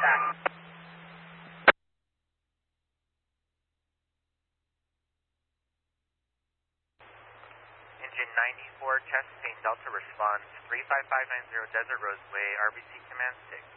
back. Engine 94 testing, Delta response 35590 Desert Roseway, RBC command 6.